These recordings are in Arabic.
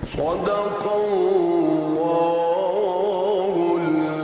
صدق الله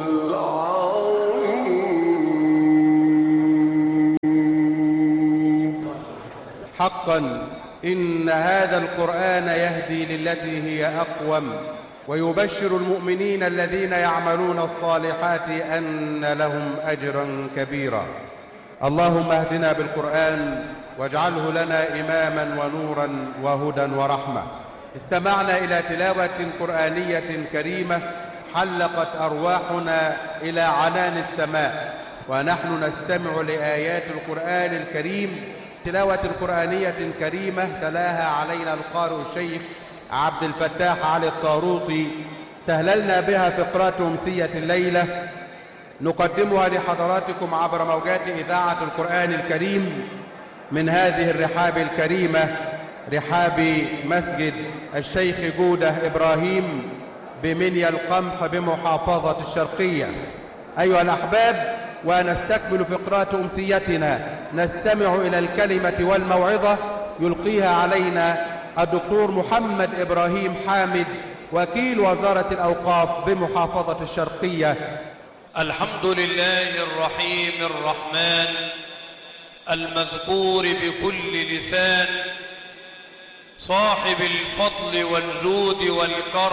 العظيم. حقا إن هذا القرآن يهدي للتي هي أقوم ويبشر المؤمنين الذين يعملون الصالحات أن لهم أجرا كبيرا. اللهم اهدنا بالقرآن واجعله لنا إماما ونورا وهدى ورحمة. استمعنا إلى تلاوة قرآنية كريمة حلقت أرواحنا إلى عنان السماء، ونحن نستمع لآيات القرآن الكريم. تلاوة قرآنية كريمة تلاها علينا القارئ الشيخ عبد الفتاح علي الطاروطي، استهللنا بها فقرات أمسية الليلة نقدمها لحضراتكم عبر موجات إذاعة القرآن الكريم من هذه الرحاب الكريمة، رحاب مسجد الشيخ جودة إبراهيم بمنيا القمح بمحافظة الشرقية. أيها الأحباب، ونستكمل فقرات أمسيتنا، نستمع إلى الكلمة والموعظة يلقيها علينا الدكتور محمد إبراهيم حامد وكيل وزارة الأوقاف بمحافظة الشرقية. الحمد لله الرحيم الرحمن المذكور بكل لسان، صاحب الفضل والجود والكرم